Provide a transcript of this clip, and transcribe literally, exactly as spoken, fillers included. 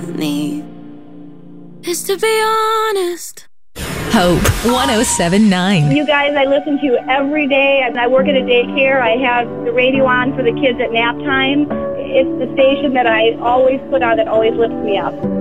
me is to be honest. Hope one oh seven point nine. You guys, I listen to you every day, and I work at a daycare. I have the radio on for the kids at nap time. It's the station that I always put on that always lifts me up.